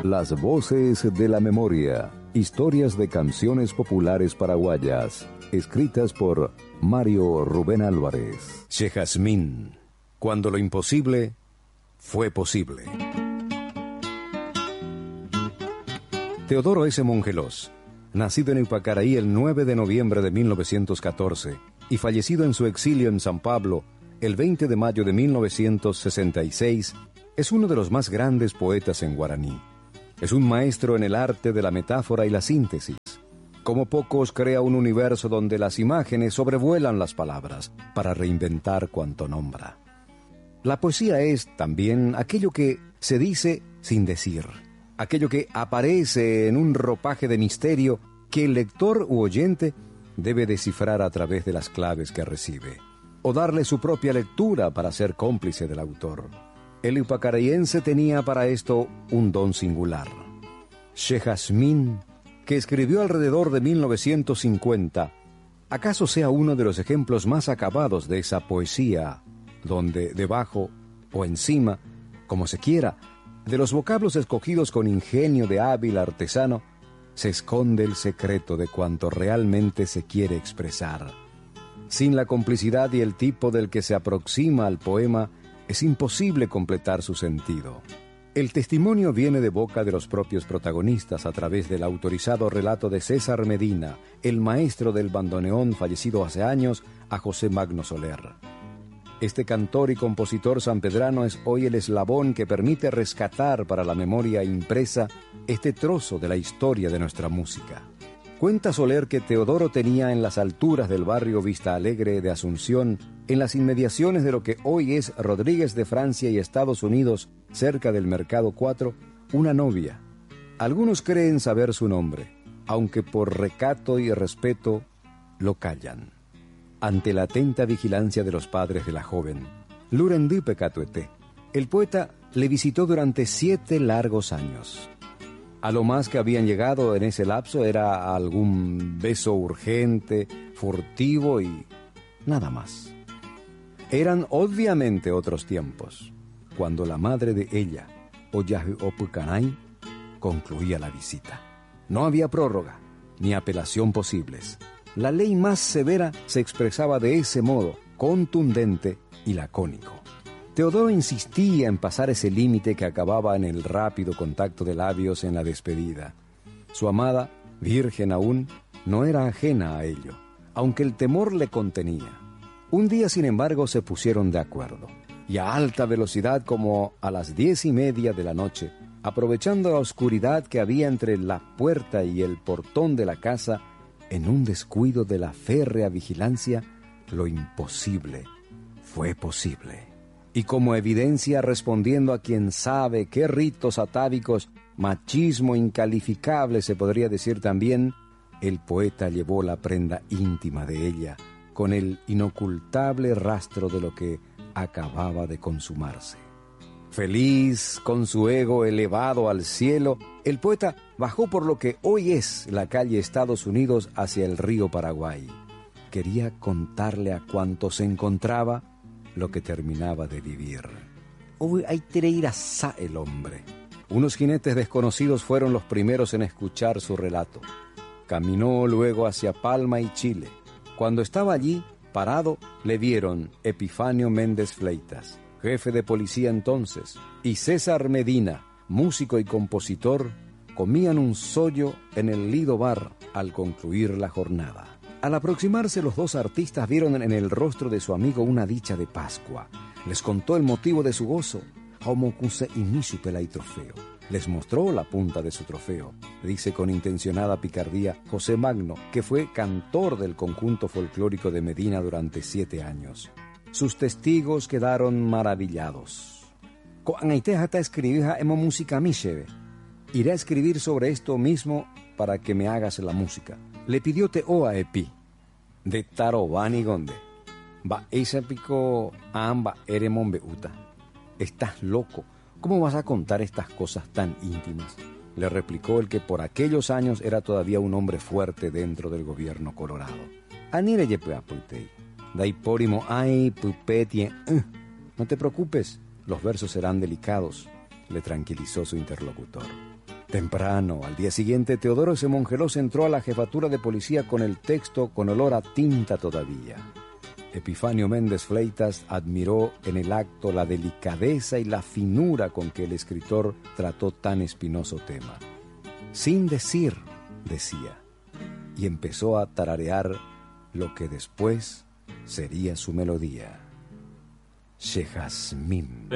Las voces de la memoria. Historias de canciones populares paraguayas. Escritas por Mario Rubén Álvarez. Chejazmín. Cuando lo imposible fue posible. Teodoro S. Mongelós, nacido en Ipacaraí el 9 de noviembre de 1914 y fallecido en su exilio en San Pablo el 20 de mayo de 1966, es uno de los más grandes poetas en guaraní. Es un maestro en el arte de la metáfora y la síntesis. Como pocos, crea un universo donde las imágenes sobrevuelan las palabras para reinventar cuanto nombra. La poesía es también aquello que se dice sin decir, aquello que aparece en un ropaje de misterio que el lector u oyente debe descifrar a través de las claves que recibe, o darle su propia lectura para ser cómplice del autor. El ipacarayense tenía para esto un don singular. Chejazmín, que escribió alrededor de 1950, acaso sea uno de los ejemplos más acabados de esa poesía, donde debajo o encima, como se quiera, de los vocablos escogidos con ingenio de hábil artesano, se esconde el secreto de cuanto realmente se quiere expresar. Sin la complicidad y el tipo del que se aproxima al poema, es imposible completar su sentido. El testimonio viene de boca de los propios protagonistas a través del autorizado relato de César Medina, el maestro del bandoneón fallecido hace años, a José Magno Soler. Este cantor y compositor sanpedrano es hoy el eslabón que permite rescatar para la memoria impresa este trozo de la historia de nuestra música. Cuenta Soler que Teodoro tenía en las alturas del barrio Vista Alegre de Asunción, en las inmediaciones de lo que hoy es Rodríguez de Francia y Estados Unidos, cerca del Mercado 4, una novia. Algunos creen saber su nombre, aunque por recato y respeto lo callan. Ante la atenta vigilancia de los padres de la joven, Lurendipe Catuete, el poeta le visitó durante 7 largos años. A lo más que habían llegado en ese lapso era algún beso urgente, furtivo y nada más. Eran obviamente otros tiempos, cuando la madre de ella, Oyaje Opucanay, concluía la visita. No había prórroga, ni apelación posibles. La ley más severa se expresaba de ese modo, contundente y lacónico. Teodoro insistía en pasar ese límite que acababa en el rápido contacto de labios en la despedida. Su amada, virgen aún, no era ajena a ello, aunque el temor le contenía. Un día, sin embargo, se pusieron de acuerdo, y a alta velocidad, como a las 10:30 de la noche, aprovechando la oscuridad que había entre la puerta y el portón de la casa, en un descuido de la férrea vigilancia, lo imposible fue posible. Y como evidencia, respondiendo a quien sabe qué ritos atávicos, machismo incalificable se podría decir también, el poeta llevó la prenda íntima de ella, con el inocultable rastro de lo que acababa de consumarse. Feliz, con su ego elevado al cielo, el poeta bajó por lo que hoy es la calle Estados Unidos hacia el río Paraguay. Quería contarle a cuanto se encontraba lo que terminaba de vivir. Hoy hay tereirasá el hombre. Unos jinetes desconocidos fueron los primeros en escuchar su relato. Caminó luego hacia Palma y Chile. Cuando estaba allí, parado, le vieron Epifanio Méndez Fleitas, jefe de policía entonces, y César Medina, músico y compositor, comían un sollo en el Lido Bar al concluir la jornada. Al aproximarse, los dos artistas vieron en el rostro de su amigo una dicha de Pascua. Les contó el motivo de su gozo. Les mostró la punta de su trofeo, dice con intencionada picardía José Magno, que fue cantor del conjunto folclórico de Medina durante 7 años. Sus testigos quedaron maravillados. Iré a escribir sobre esto mismo para que me hagas la música. Le pidió Teo a Epi. De Tarobani Gonde. Va esa pico amba eremon beuta. Estás loco. ¿Cómo vas a contar estas cosas tan íntimas? Le replicó el que por aquellos años era todavía un hombre fuerte dentro del gobierno colorado. Anire yepea putei. Dai porimo ai pupetie. No te preocupes, los versos serán delicados, le tranquilizó su interlocutor. Temprano, al día siguiente, Teodoro S. Mongelós entró a la jefatura de policía con el texto con olor a tinta todavía. Epifanio Méndez Fleitas admiró en el acto la delicadeza y la finura con que el escritor trató tan espinoso tema. Sin decir, decía, y empezó a tararear lo que después sería su melodía. Shehazmim.